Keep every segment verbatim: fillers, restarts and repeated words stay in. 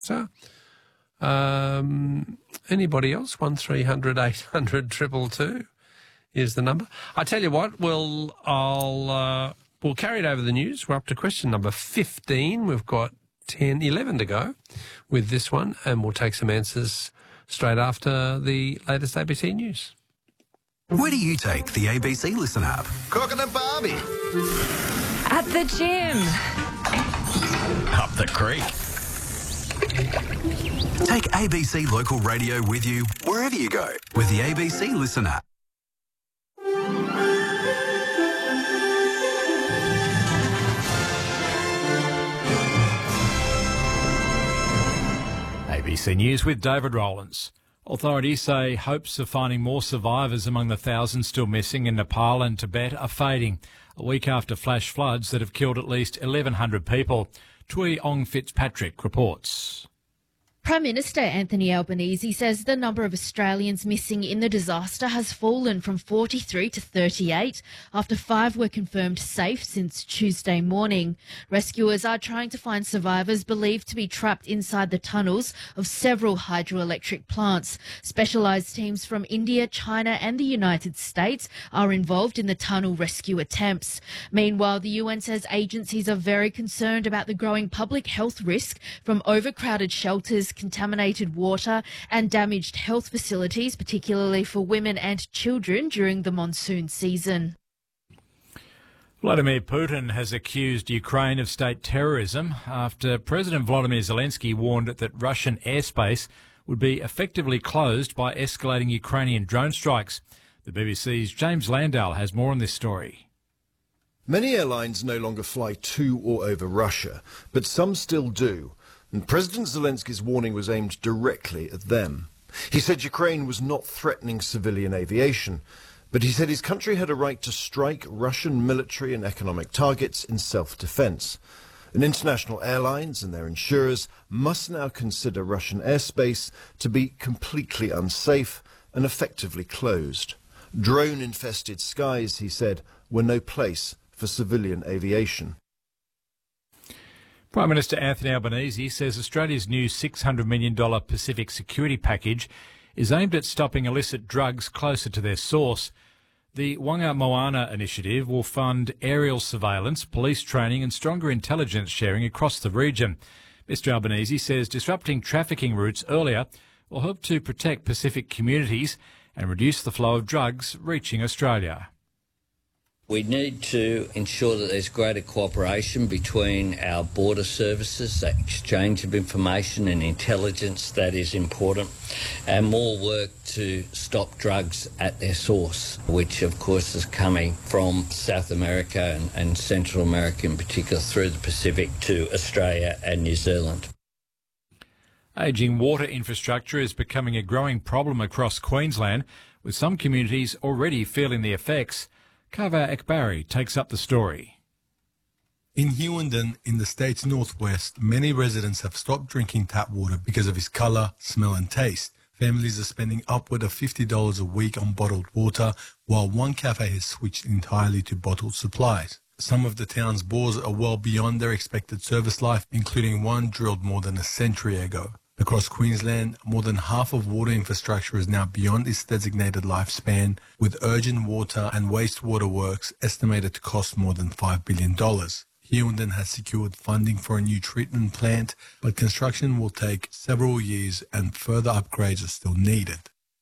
So, um, anybody else? One three hundred eight hundred two two two is the number. I tell you what, we'll I'll uh, we'll carry it over the news. We're up to question number fifteen. We've got ten, eleven to go with this one, and we'll take some answers straight after the latest A B C News. Where do you take the A B C Listen app? Cooking a Barbie. At the gym. Up the creek. Take A B C Local Radio with you wherever you go with the A B C Listen app. A B C News with David Rowlands. Authorities say hopes of finding more survivors among the thousands still missing in Nepal and Tibet are fading, a week after flash floods that have killed at least eleven hundred people. Tui Ong Fitzpatrick reports. Prime Minister Anthony Albanese says the number of Australians missing in the disaster has fallen from forty-three to thirty-eight after five were confirmed safe since Tuesday morning. Rescuers are trying to find survivors believed to be trapped inside the tunnels of several hydroelectric plants. Specialised teams from India, China and the United States are involved in the tunnel rescue attempts. Meanwhile, the U N says agencies are very concerned about the growing public health risk from overcrowded shelters, contaminated water and damaged health facilities, particularly for women and children during the monsoon season. Vladimir Putin has accused Ukraine of state terrorism after President Volodymyr Zelensky warned that Russian airspace would be effectively closed by escalating Ukrainian drone strikes. The B B C's James Landau has more on this story. Many airlines no longer fly to or over Russia, but some still do. And President Zelensky's warning was aimed directly at them. He said Ukraine was not threatening civilian aviation, but he said his country had a right to strike Russian military and economic targets in self-defense. And international airlines and their insurers must now consider Russian airspace to be completely unsafe and effectively closed. Drone-infested skies, he said, were no place for civilian aviation. Prime Minister Anthony Albanese says Australia's new six hundred million dollars Pacific security package is aimed at stopping illicit drugs closer to their source. The Wanga Moana initiative will fund aerial surveillance, police training and stronger intelligence sharing across the region. Mr Albanese says disrupting trafficking routes earlier will help to protect Pacific communities and reduce the flow of drugs reaching Australia. We need to ensure that there's greater cooperation between our border services, that exchange of information and intelligence that is important, and more work to stop drugs at their source, which of course is coming from South America and, and Central America in particular through the Pacific to Australia and New Zealand. Ageing water infrastructure is becoming a growing problem across Queensland, with some communities already feeling the effects. Kava Ekbari takes up the story. In Hewenden, in the state's northwest, many residents have stopped drinking tap water because of its colour, smell and taste. Families are spending upward of fifty dollars a week on bottled water, while one cafe has switched entirely to bottled supplies. Some of the town's bores are well beyond their expected service life, including one drilled more than a century ago. Across Queensland, more than half of water infrastructure is now beyond its designated lifespan, with urgent water and wastewater works estimated to cost more than five billion dollars. Hewenden has secured funding for a new treatment plant, but construction will take several years and further upgrades are still needed.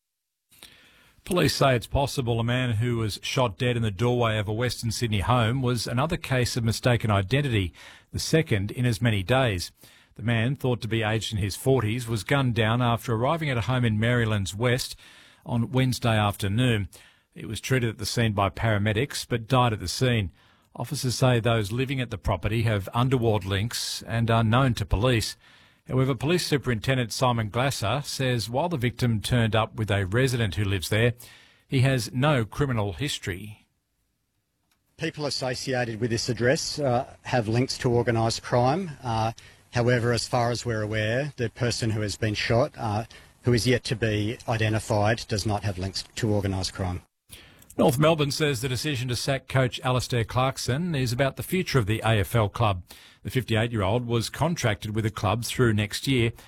Police say it's possible a man who was shot dead in the doorway of a Western Sydney home was another case of mistaken identity, the second in as many days. The man, thought to be aged in his forties, was gunned down after arriving at a home in Maryland's West on Wednesday afternoon. He was treated at the scene by paramedics but died at the scene. Officers say those living at the property have underworld links and are known to police. However, Police Superintendent Simon Glasser says while the victim turned up with a resident who lives there, he has no criminal history. People associated with this address uh, have links to organised crime. Uh, However, as far as we're aware, the person who has been shot, uh, who is yet to be identified, does not have links to organised crime. North Melbourne says the decision to sack coach Alastair Clarkson is about the future of the A F L club. The fifty-eight-year-old was contracted with the club through next year